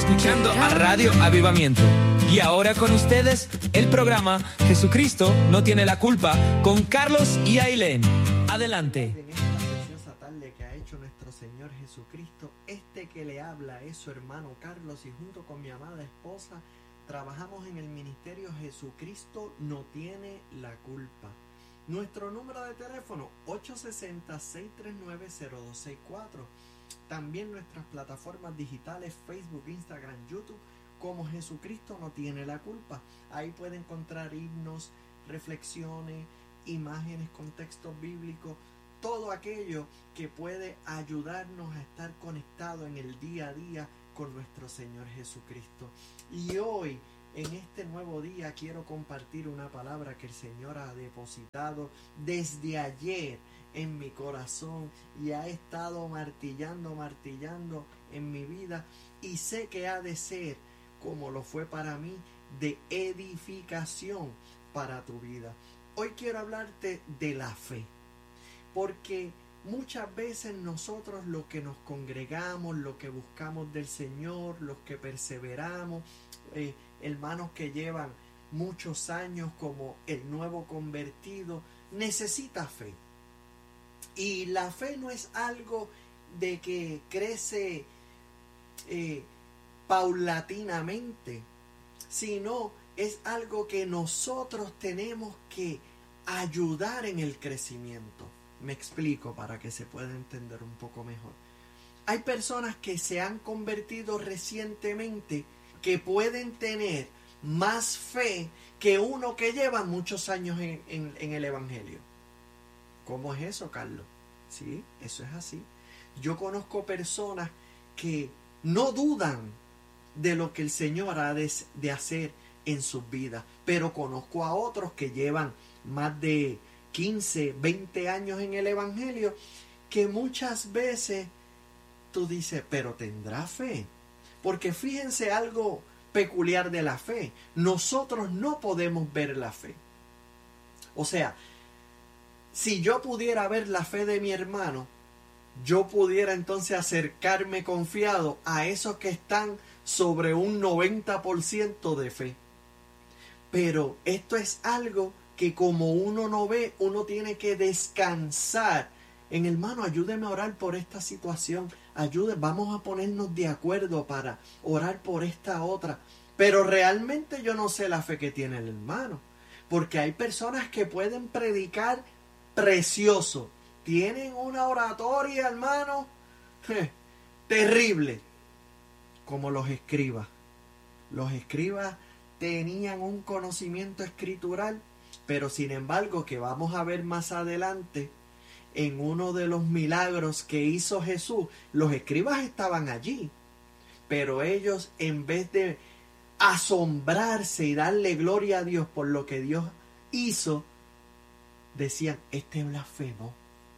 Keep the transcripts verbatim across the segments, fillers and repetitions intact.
escuchando a Radio Avivamiento. Y ahora con ustedes, el programa Jesucristo no tiene la culpa, con Carlos y Ailén. Adelante. En esta preciosa tarde que ha hecho nuestro Señor Jesucristo, este que le habla es su hermano Carlos, y junto con mi amada esposa trabajamos en el ministerio Jesucristo no tiene la culpa. Nuestro número de teléfono ocho seis cero, seis tres nueve, cero dos seis cuatro. También nuestras plataformas digitales Facebook, Instagram, YouTube como Jesucristo no tiene la culpa. Ahí puede encontrar himnos, reflexiones, imágenes con textos bíblicos, todo aquello que puede ayudarnos a estar conectados en el día a día con nuestro Señor Jesucristo. Y hoy, en este nuevo día, quiero compartir una palabra que el Señor ha depositado desde ayer en mi corazón y ha estado martillando, martillando en mi vida, y sé que ha de ser, como lo fue para mí, de edificación para tu vida. Hoy quiero hablarte de la fe, porque muchas veces nosotros, los que nos congregamos, los que buscamos del Señor, los que perseveramos, eh, hermanos que llevan muchos años como el nuevo convertido, necesita fe. Y la fe no es algo de que crece eh, paulatinamente, sino es algo que nosotros tenemos que ayudar en el crecimiento. Me explico para que se pueda entender un poco mejor. Hay personas que se han convertido recientemente que pueden tener más fe que uno que lleva muchos años en, en, en el Evangelio. ¿Cómo es eso, Carlos? Sí, eso es así. Yo conozco personas que no dudan de lo que el Señor ha de, de hacer en sus vidas, pero conozco a otros que llevan más de quince, veinte años en el Evangelio, que muchas veces tú dices, pero tendrá fe. Porque fíjense algo peculiar de la fe. Nosotros no podemos ver la fe. O sea, si yo pudiera ver la fe de mi hermano, yo pudiera entonces acercarme confiado a esos que están sobre un noventa por ciento de fe. Pero esto es algo que como uno no ve, uno tiene que descansar en, hermano, ayúdeme a orar por esta situación, ayude, vamos a ponernos de acuerdo para orar por esta otra. Pero realmente yo no sé la fe que tiene el hermano, porque hay personas que pueden predicar precioso, tienen una oratoria, hermano, je, terrible, como los escribas. Los escribas tenían un conocimiento escritural, pero sin embargo, que vamos a ver más adelante, en uno de los milagros que hizo Jesús, los escribas estaban allí, pero ellos, en vez de asombrarse y darle gloria a Dios por lo que Dios hizo, decían, este blasfemo.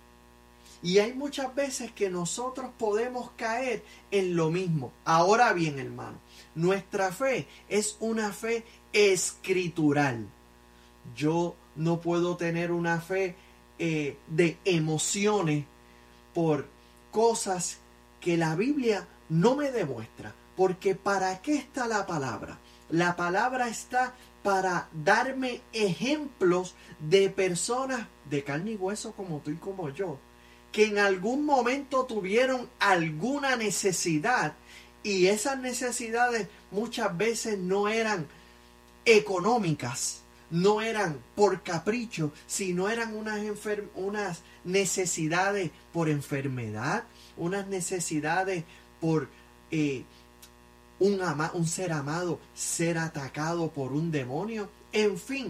Y hay muchas veces que nosotros podemos caer en lo mismo. Ahora bien, hermano, nuestra fe es una fe escritural. Yo no puedo tener una fe eh, de emociones por cosas que la Biblia no me demuestra. Porque ¿para qué está la palabra? La palabra está para darme ejemplos de personas de carne y hueso como tú y como yo, que en algún momento tuvieron alguna necesidad, y esas necesidades muchas veces no eran económicas, no eran por capricho, sino eran unas, enfer- unas necesidades por enfermedad, unas necesidades por eh, un, ama- un ser amado ser atacado por un demonio. En fin,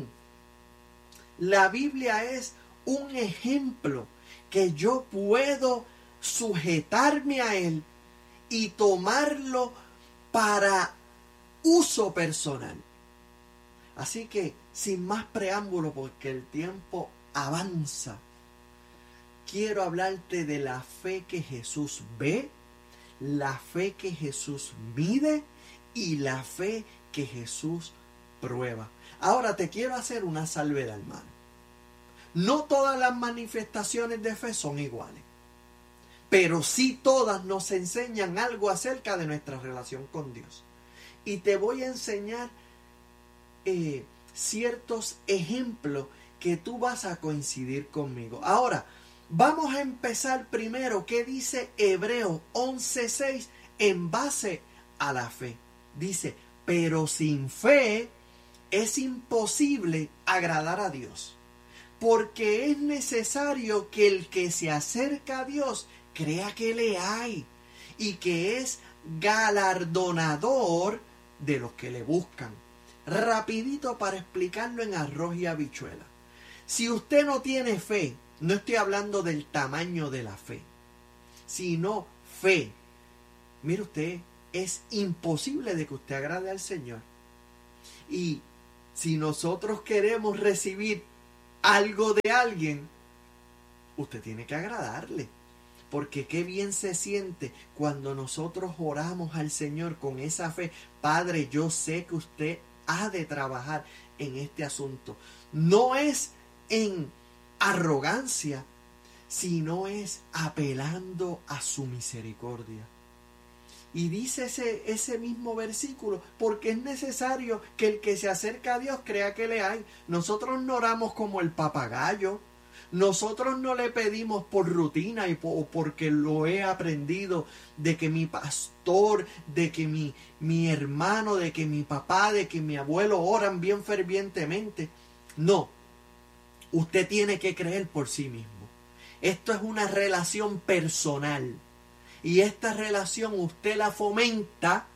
la Biblia es un ejemplo que yo puedo sujetarme a él y tomarlo para uso personal. Así que, sin más preámbulo, porque el tiempo avanza, quiero hablarte de la fe que Jesús ve, la fe que Jesús mide y la fe que Jesús prueba. Ahora te quiero hacer una salvedad, hermano. No todas las manifestaciones de fe son iguales. pero sí todas nos enseñan algo acerca de nuestra relación con Dios. Y te voy a enseñar eh, ciertos ejemplos que tú vas a coincidir conmigo. Ahora, vamos a empezar primero. ¿Qué dice Hebreos once seis en base a la fe? Dice, pero sin fe es imposible agradar a Dios, porque es necesario que el que se acerca a Dios crea que le hay y que es galardonador de los que le buscan. Rapidito para explicarlo en arroz y habichuela. Si usted no tiene fe, no estoy hablando del tamaño de la fe, sino fe. Mire usted, es imposible de que usted agrade al Señor. Y si nosotros queremos recibir algo de alguien, usted tiene que agradarle. Porque qué bien se siente cuando nosotros oramos al Señor con esa fe. Padre, yo sé que usted ha de trabajar en este asunto. No es en arrogancia, sino es apelando a su misericordia. Y dice ese, ese mismo versículo, porque es necesario que el que se acerca a Dios crea que le hay. Nosotros no oramos como el papagayo. Nosotros no le pedimos por rutina y por, porque lo he aprendido de que mi pastor, de que mi, mi hermano, de que mi papá, de que mi abuelo oran bien fervientemente. No, usted tiene que creer por sí mismo. Esto es una relación personal y esta relación usted la fomenta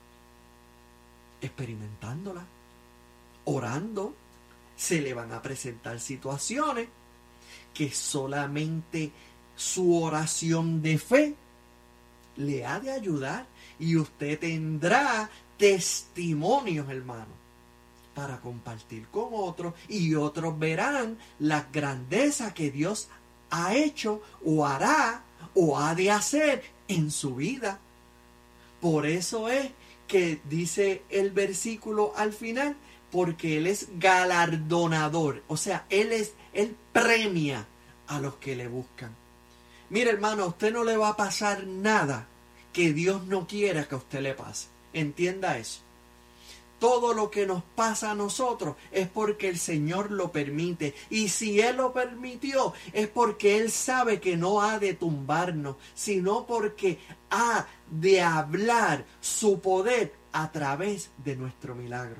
experimentándola, orando. Se le van a presentar situaciones que solamente su oración de fe le ha de ayudar, y usted tendrá testimonios, hermano, para compartir con otros, y otros verán las grandezas que Dios ha hecho o hará o ha de hacer en su vida. Por eso es que dice el versículo al final, porque Él es galardonador, o sea, Él es Él premia a los que le buscan. Mire, hermano, a usted no le va a pasar nada que Dios no quiera que a usted le pase. Entienda eso. Todo lo que nos pasa a nosotros es porque el Señor lo permite. Y si Él lo permitió, es porque Él sabe que no ha de tumbarnos, sino porque ha de hablar su poder a través de nuestro milagro.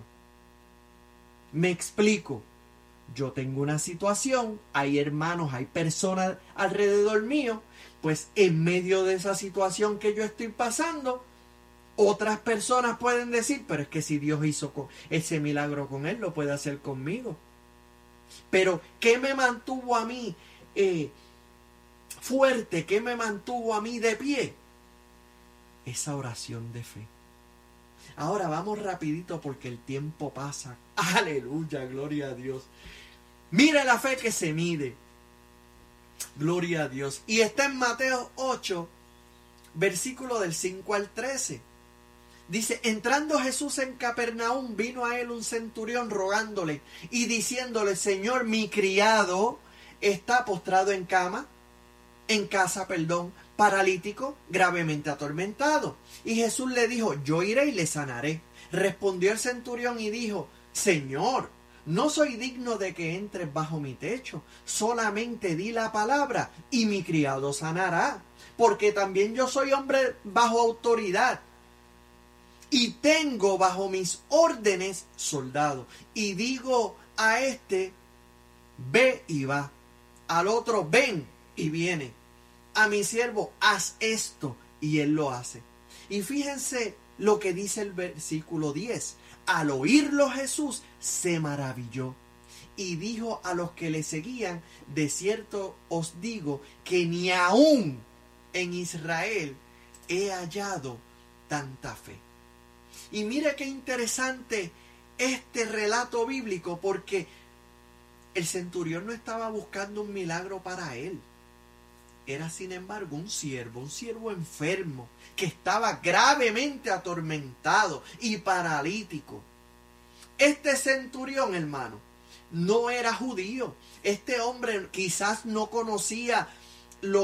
Me explico. Yo tengo una situación, hay hermanos, hay personas alrededor mío, pues en medio de esa situación que yo estoy pasando, otras personas pueden decir, pero es que si Dios hizo con ese milagro con él, lo puede hacer conmigo. Pero ¿qué me mantuvo a mí eh, fuerte? ¿Qué me mantuvo a mí de pie? Esa oración de fe. Ahora vamos rapidito porque el tiempo pasa. Aleluya, gloria a Dios. Mire la fe que se mide. Gloria a Dios. Y está en Mateo ocho, versículo del cinco al trece. Dice, entrando Jesús en Capernaum, vino a él un centurión rogándole y diciéndole, Señor, mi criado está postrado en cama, en casa, perdón, paralítico, gravemente atormentado. Y Jesús le dijo, yo iré y le sanaré. Respondió el centurión y dijo, Señor, no soy digno de que entres bajo mi techo, solamente di la palabra y mi criado sanará, porque también yo soy hombre bajo autoridad y tengo bajo mis órdenes soldados. Y digo a este, ve y va, al otro, ven y viene, a mi siervo, haz esto, y él lo hace. Y fíjense lo que dice el versículo diez. Al oírlo Jesús se maravilló y dijo a los que le seguían, de cierto os digo que ni aún en Israel he hallado tanta fe. Y mire qué interesante este relato bíblico, porque el centurión no estaba buscando un milagro para él. Era sin embargo un siervo, un siervo enfermo, que estaba gravemente atormentado y paralítico. Este centurión, hermano, no era judío. Este hombre quizás no conocía lo,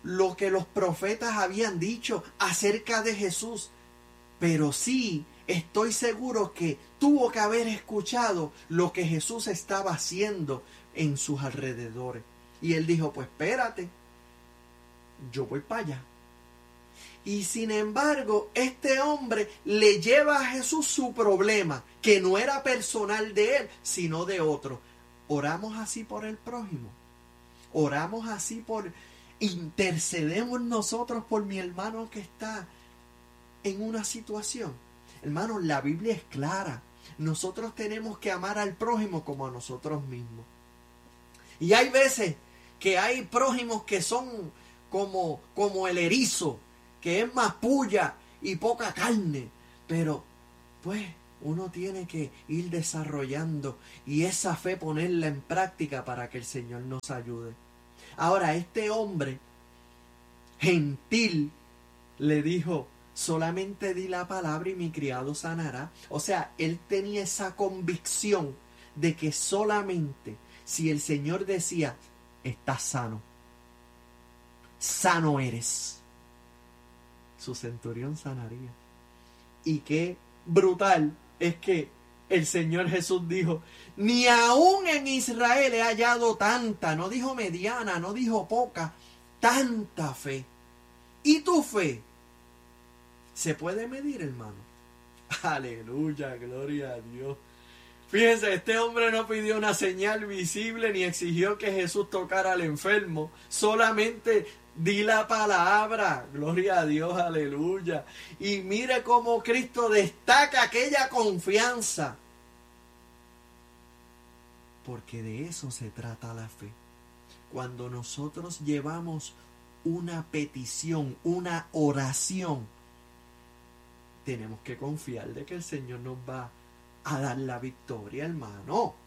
lo que los profetas habían dicho acerca de Jesús, pero sí estoy seguro que tuvo que haber escuchado lo que Jesús estaba haciendo en sus alrededores. Y él dijo, pues espérate, yo voy para allá. Y sin embargo, este hombre le lleva a Jesús su problema, que no era personal de él, sino de otro. Oramos así por el prójimo. Oramos así por... Intercedemos nosotros por mi hermano que está en una situación. Hermanos, la Biblia es clara. Nosotros tenemos que amar al prójimo como a nosotros mismos. Y hay veces que hay prójimos que son como, como el erizo, que es más puya y poca carne. Pero, pues, uno tiene que ir desarrollando y esa fe ponerla en práctica para que el Señor nos ayude. Ahora, este hombre gentil le dijo, solamente di la palabra y mi criado sanará. O sea, él tenía esa convicción de que solamente si el Señor decía, estás sano, sano eres, su centurión sanaría. Y qué brutal es que el Señor Jesús dijo, ni aún en Israel he hallado tanta, no dijo mediana, no dijo poca, tanta fe. ¿Y tu fe se puede medir, hermano? Aleluya, gloria a Dios. Fíjense, este hombre no pidió una señal visible ni exigió que Jesús tocara al enfermo. Solamente di la palabra. Gloria a Dios, aleluya. Y mire cómo Cristo destaca aquella confianza. Porque de eso se trata la fe. Cuando nosotros llevamos una petición, una oración, tenemos que confiar de que el Señor nos va a dar la victoria, hermano.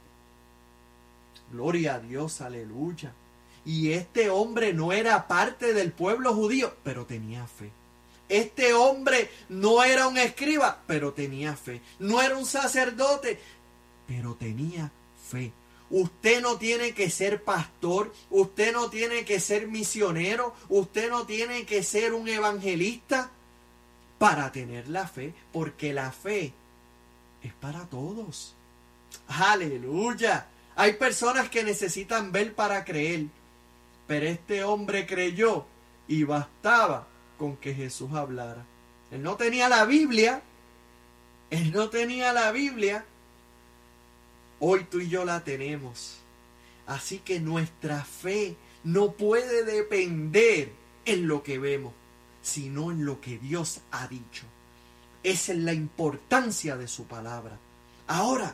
Gloria a Dios, aleluya. Y este hombre no era parte del pueblo judío, pero tenía fe. Este hombre no era un escriba, pero tenía fe. No era un sacerdote, pero tenía fe. Usted no tiene que ser pastor, usted no tiene que ser misionero, usted no tiene que ser un evangelista para tener la fe, porque la fe es para todos. Aleluya. Hay personas que necesitan ver para creer, pero este hombre creyó y bastaba con que Jesús hablara. Él no tenía la Biblia, él no tenía la Biblia. Hoy tú y yo la tenemos. Así que nuestra fe no puede depender en lo que vemos, sino en lo que Dios ha dicho. Esa es la importancia de su palabra. Ahora,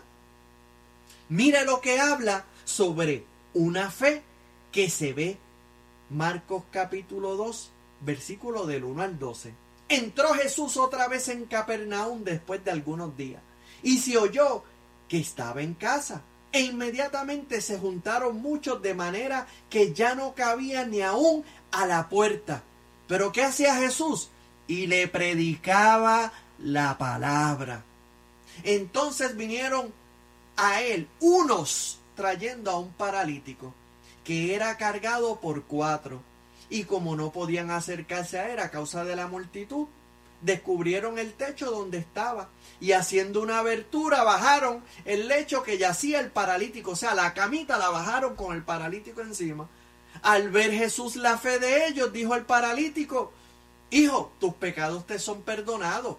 mira lo que habla sobre una fe que se ve. Marcos capítulo dos, versículo del uno al doce. Entró Jesús otra vez en Capernaum después de algunos días, y se oyó que estaba en casa, e inmediatamente se juntaron muchos de manera que ya no cabía ni aún a la puerta. ¿Pero qué hacía Jesús? Y le predicaba la palabra. Entonces vinieron a él unos trayendo a un paralítico que era cargado por cuatro, y como no podían acercarse a él a causa de la multitud, descubrieron el techo donde estaba, y haciendo una abertura bajaron el lecho que yacía el paralítico, o sea, la camita la bajaron con el paralítico encima. Al ver Jesús la fe de ellos, dijo al paralítico, hijo, tus pecados te son perdonados.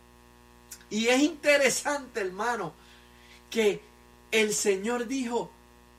Y es interesante, hermano, que el Señor dijo,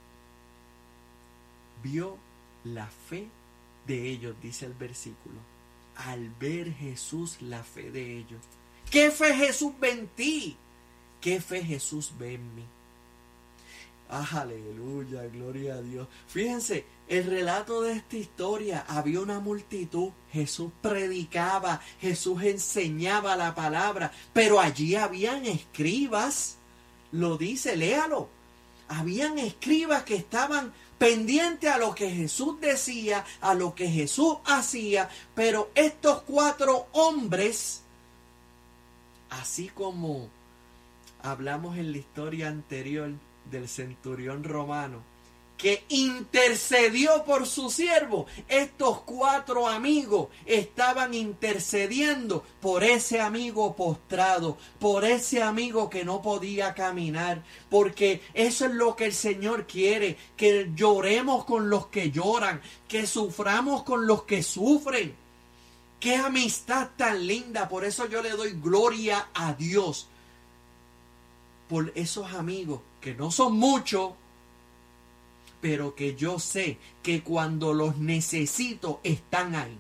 vio la fe de ellos, dice el versículo. Al ver Jesús la fe de ellos. ¿Qué fe Jesús ve en ti? ¿Qué fe Jesús ve en mí? Ah, aleluya, gloria a Dios. Fíjense, el relato de esta historia, había una multitud, Jesús predicaba, Jesús enseñaba la palabra, pero allí habían escribas, lo dice, léalo. Habían escribas que estaban pendientes a lo que Jesús decía, a lo que Jesús hacía, pero estos cuatro hombres, así como hablamos en la historia anterior del centurión romano, que intercedió por su siervo. Estos cuatro amigos estaban intercediendo por ese amigo postrado, por ese amigo que no podía caminar, porque eso es lo que el Señor quiere, que lloremos con los que lloran, que suframos con los que sufren. ¡Qué amistad tan linda! Por eso yo le doy gloria a Dios por esos amigos que no son muchos, pero que yo sé que cuando los necesito están ahí.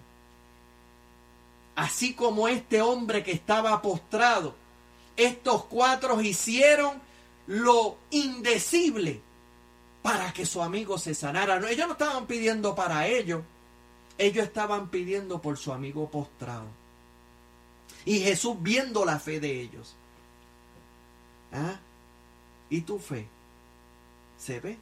Así como este hombre que estaba postrado, estos cuatro hicieron lo indecible para que su amigo se sanara. No, ellos no estaban pidiendo para ellos, ellos estaban pidiendo por su amigo postrado. Y Jesús, viendo la fe de ellos, ¿ah? ¿Y tu fe se ve?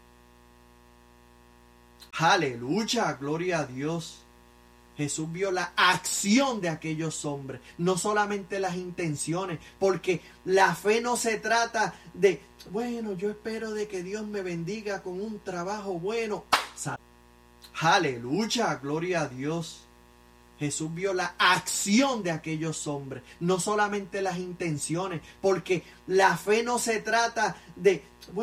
Aleluya, gloria a Dios. Jesús vio la acción de aquellos hombres, no solamente las intenciones, porque la fe no se trata de, bueno, yo espero de que Dios me bendiga con un trabajo bueno. Aleluya, gloria a Dios. Jesús vio la acción de aquellos hombres, no solamente las intenciones, porque la fe no se trata de,